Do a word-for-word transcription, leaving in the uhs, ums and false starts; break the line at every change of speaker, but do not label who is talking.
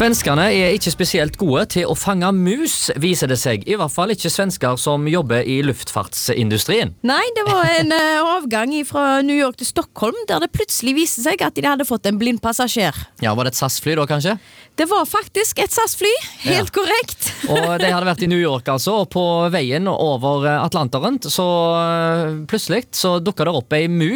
Svenskerne er ikke spesielt gode til å fange mus, viser det seg. I hvert fall ikke svensker som jobber i luftfartsindustrien.
Nei, det var en uh, avgang fra New York til Stockholm, der det plutselig viste seg at de hadde fått en blind passasjer.
Ja, var det et S A S-fly da, kanskje?
Det var faktisk et S A S-fly, helt ja. korrekt.
Og de hadde vært i New York, altså, og på veien over Atlanteren, så uh, plutselig så dukket det opp ei mus